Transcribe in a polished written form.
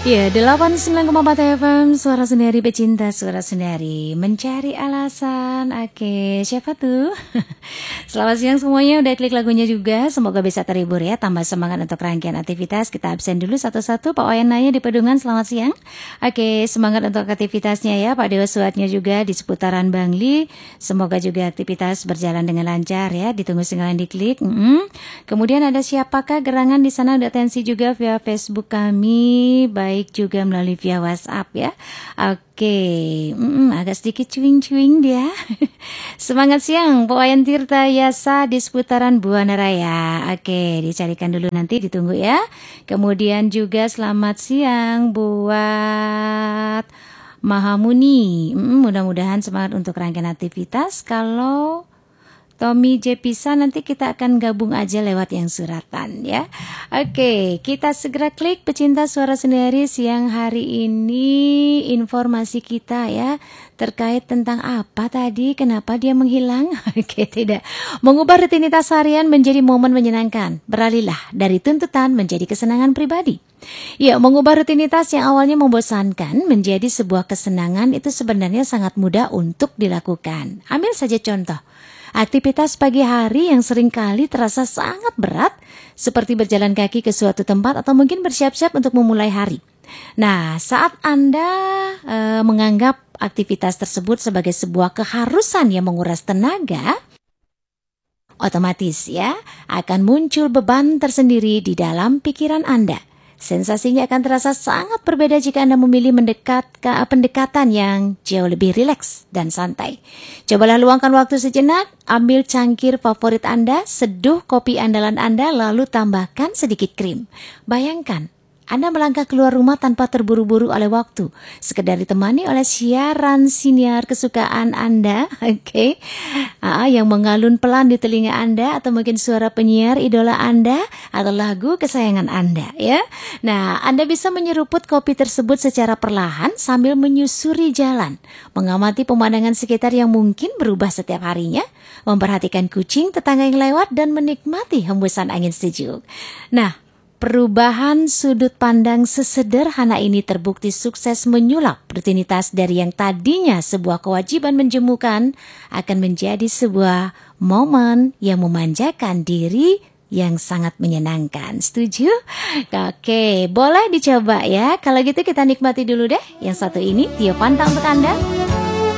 Ya, 89,4 FM, suara sendiri pecinta suara sendiri. Mencari alasan, oke, siapa tuh? Selamat siang semuanya, udah klik lagunya juga. Semoga bisa terhibur ya, tambah semangat untuk rangkaian aktivitas. Kita absen dulu satu-satu, Pak Wayan nanya di Pedungan, selamat siang. Oke, semangat untuk aktivitasnya ya, Pak Dewa Suatnya juga di seputaran Bangli. Semoga juga aktivitas berjalan dengan lancar ya, ditunggu sekalian diklik. Kemudian ada siapakah gerangan di sana, ada atensi juga via Facebook kami, baik juga melalui via WhatsApp ya. Oke, agak sedikit cuing-cuing dia. Semangat siang, Pak Wayan Tirta Yasa di seputaran Buana Raya. Oke, dicarikan dulu nanti, ditunggu ya. Kemudian juga selamat siang buat Mahamuni. Mudah-mudahan semangat untuk rangkaian aktivitas. Kalau Tommy J. Pisa nanti kita akan gabung aja lewat yang suratan ya. Oke, kita segera klik pecinta suara sendiri siang hari ini. Informasi kita ya terkait tentang apa tadi, kenapa dia menghilang. Oke, tidak. Mengubah rutinitas harian menjadi momen menyenangkan. Beralihlah dari tuntutan menjadi kesenangan pribadi. Ya, mengubah rutinitas yang awalnya membosankan menjadi sebuah kesenangan itu sebenarnya sangat mudah untuk dilakukan. Ambil saja contoh. Aktivitas pagi hari yang seringkali terasa sangat berat, seperti berjalan kaki ke suatu tempat atau mungkin bersiap-siap untuk memulai hari. Nah, saat Anda menganggap aktivitas tersebut sebagai sebuah keharusan yang menguras tenaga, otomatis ya akan muncul beban tersendiri di dalam pikiran Anda. Sensasinya akan terasa sangat berbeda jika Anda memilih pendekatan yang jauh lebih rileks dan santai. Cobalah luangkan waktu sejenak, ambil cangkir favorit Anda, seduh kopi andalan Anda, lalu tambahkan sedikit krim. Bayangkan, Anda melangkah keluar rumah tanpa terburu-buru oleh waktu, sekedar ditemani oleh siaran siniar kesukaan Anda, oke? Yang mengalun pelan di telinga Anda, atau mungkin suara penyiar idola Anda, atau lagu kesayangan Anda, ya. Nah, Anda bisa menyeruput kopi tersebut secara perlahan sambil menyusuri jalan, mengamati pemandangan sekitar yang mungkin berubah setiap harinya, memperhatikan kucing tetangga yang lewat, dan menikmati hembusan angin sejuk. Nah, perubahan sudut pandang sesederhana ini terbukti sukses menyulap rutinitas dari yang tadinya sebuah kewajiban menjemukan akan menjadi sebuah momen yang memanjakan diri yang sangat menyenangkan. Setuju? Oke, boleh dicoba ya. Kalau gitu kita nikmati dulu deh yang satu ini, Tio Pantang untuk Anda.